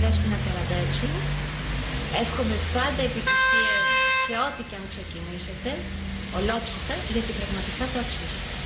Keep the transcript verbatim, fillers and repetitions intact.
Δέσποινα Καραντέτσου. Εύχομαι πάντα επιτυχίες σε ό,τι και αν ξεκινήσετε, ολόψυχα, γιατί πραγματικά το αξίζετε.